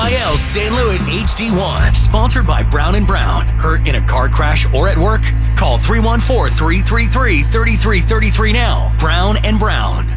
KYL St. Louis HD1. Sponsored by Brown & Brown. Hurt in a car crash or at work? Call 314-333-3333 now. Brown & Brown.